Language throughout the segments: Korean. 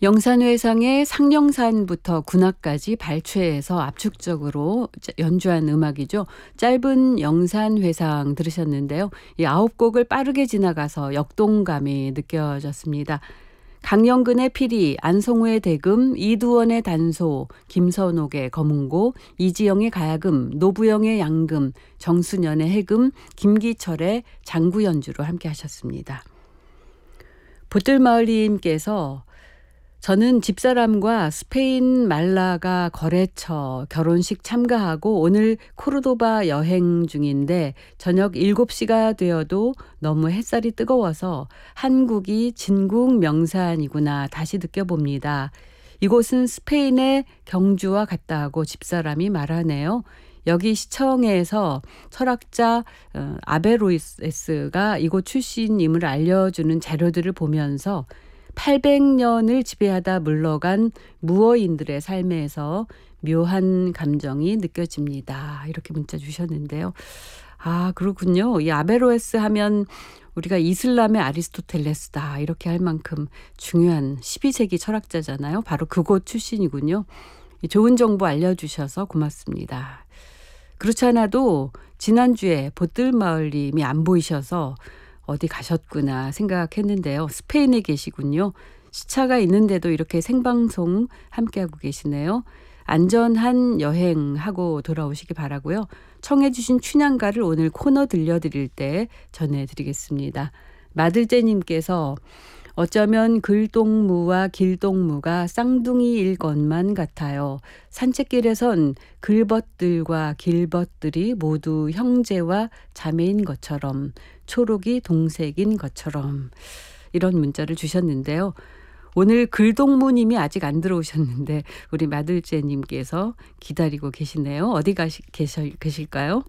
영산회상의 상령산부터 군악까지 발췌해서 압축적으로 연주한 음악이죠. 짧은 영산회상 들으셨는데요. 이 9곡을 빠르게 지나가서 역동감이 느껴졌습니다. 강영근의 피리, 안성우의 대금, 이두원의 단소, 김선옥의 거문고, 이지영의 가야금, 노부영의 양금, 정순연의 해금, 김기철의 장구 연주로 함께 하셨습니다. 보뜰마을님께서 저는 집사람과 스페인 말라가 거래처 결혼식 참가하고 오늘 코르도바 여행 중인데 저녁 7시가 되어도 너무 햇살이 뜨거워서 한국이 진국 명산이구나 다시 느껴봅니다. 이곳은 스페인의 경주와 같다고 집사람이 말하네요. 여기 시청에서 철학자 아베로이스가 이곳 출신임을 알려주는 자료들을 보면서 800년을 지배하다 물러간 무어인들의 삶에서 묘한 감정이 느껴집니다. 이렇게 문자 주셨는데요. 아, 그렇군요. 이 아베로에스 하면 우리가 이슬람의 아리스토텔레스다 이렇게 할 만큼 중요한 12세기 철학자잖아요. 바로 그곳 출신이군요. 좋은 정보 알려주셔서 고맙습니다. 그렇지 않아도 지난주에 보뜰마을님이 안 보이셔서 어디 가셨구나 생각했는데요. 스페인에 계시군요. 시차가 있는데도 이렇게 생방송 함께하고 계시네요. 안전한 여행하고 돌아오시기 바라고요. 청해 주신 춘향가를 오늘 코너 들려드릴 때 전해드리겠습니다. 마들제님께서 어쩌면 글동무와 길동무가 쌍둥이일 것만 같아요. 산책길에선 글벗들과 길벗들이 모두 형제와 자매인 것처럼 초록이 동색인 것처럼 이런 문자를 주셨는데요. 오늘 글동무님이 아직 안 들어오셨는데 우리 마들제님께서 기다리고 계시네요. 어디 계실까요?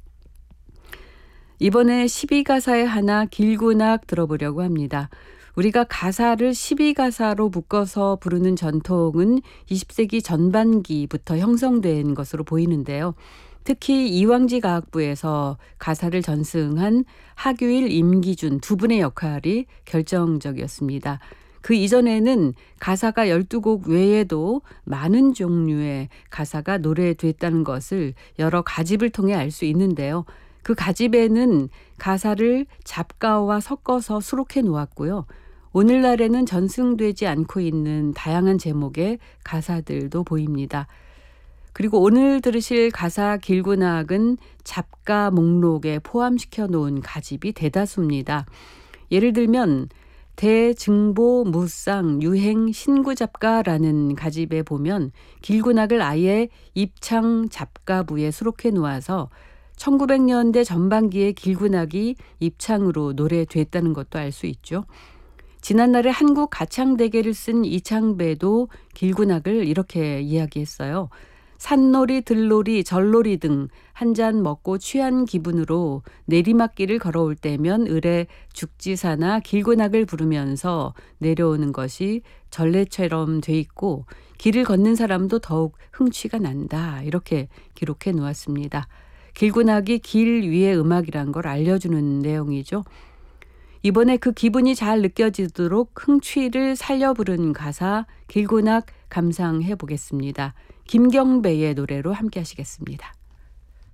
이번에 12가사의 하나 길군악 들어보려고 합니다. 우리가 가사를 12가사로 묶어서 부르는 전통은 20세기 전반기부터 형성된 것으로 보이는데요. 특히 이왕지 가학부에서 가사를 전승한 하규일, 임기준 두 분의 역할이 결정적이었습니다. 그 이전에는 가사가 12곡 외에도 많은 종류의 가사가 노래됐다는 것을 여러 가집을 통해 알 수 있는데요. 그 가집에는 가사를 잡가와 섞어서 수록해 놓았고요. 오늘날에는 전승되지 않고 있는 다양한 제목의 가사들도 보입니다. 그리고 오늘 들으실 가사 길군악은 잡가 목록에 포함시켜 놓은 가집이 대다수입니다. 예를 들면 대증보 무쌍 유행 신구잡가라는 가집에 보면 길군악을 아예 입창 잡가부에 수록해 놓아서 1900년대 전반기에 길군악이 입창으로 노래됐다는 것도 알 수 있죠. 지난날에 한국 가창대계를 쓴 이창배도 길군악을 이렇게 이야기했어요. 산놀이, 들놀이, 절놀이 등 한 잔 먹고 취한 기분으로 내리막길을 걸어올 때면 을에 죽지사나 길군악을 부르면서 내려오는 것이 전래처럼 돼 있고 길을 걷는 사람도 더욱 흥취가 난다. 이렇게 기록해 놓았습니다. 길군악이 길 위의 음악이란 걸 알려주는 내용이죠. 이번에 그 기분이 잘 느껴지도록 흥취를 살려 부른 가사 길군악 감상해 보겠습니다. 김경배의 노래로 함께 하시겠습니다.